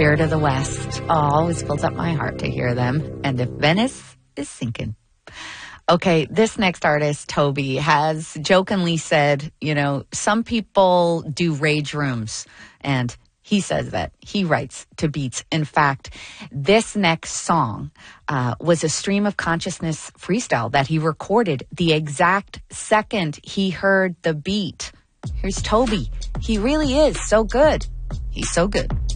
Spirit of the West. Oh, always fills up my heart to hear them. And if Venice is sinking. Okay, this next artist, Toby, has jokingly said, you know, some people do rage rooms, and he says that he writes to beats. In fact, this next song was a stream of consciousness freestyle that he recorded the exact second he heard the beat. Here's Toby. He really is so good. He's so good.